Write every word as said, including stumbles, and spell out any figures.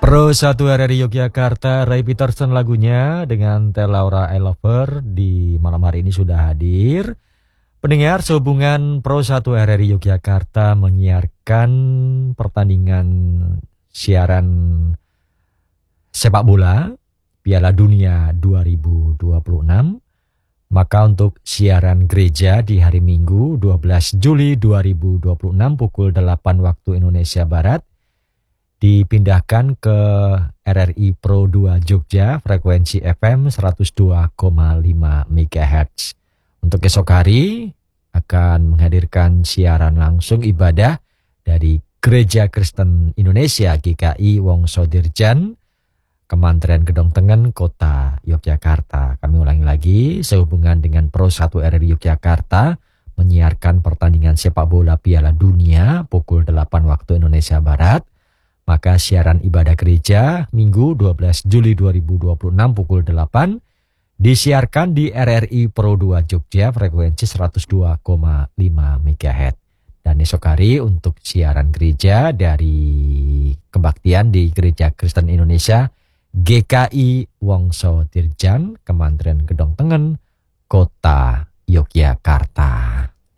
Pro satu R R I Yogyakarta, Ray Peterson lagunya dengan Teh Laura I Love Her di malam hari ini sudah hadir. Pendengar, sehubungan Pro satu R R I Yogyakarta menyiarkan pertandingan siaran sepak bola Piala Dunia dua ribu dua puluh enam. Maka untuk siaran gereja di hari Minggu dua belas Juli dua ribu dua puluh enam pukul delapan waktu Indonesia Barat dipindahkan ke R R I Pro dua Jogja, frekuensi F M seratus dua koma lima megahertz. Untuk esok hari akan menghadirkan siaran langsung ibadah dari Gereja Kristen Indonesia G K I Wongso Dirjan, Kementerian Gedong Tengen, Kota Yogyakarta. Kami ulangi lagi, sehubungan dengan Pro satu R R I Yogyakarta menyiarkan pertandingan sepak bola Piala Dunia pukul delapan waktu Indonesia Barat. Maka siaran ibadah gereja Minggu dua belas Juli dua ribu dua puluh enam pukul delapan disiarkan di R R I Pro dua Jogja, frekuensi seratus dua koma lima megahertz. Dan esok hari untuk siaran gereja dari kebaktian di Gereja Kristen Indonesia G K I Wongso Dirjan, Kementerian Gedong Tengen, Kota Yogyakarta.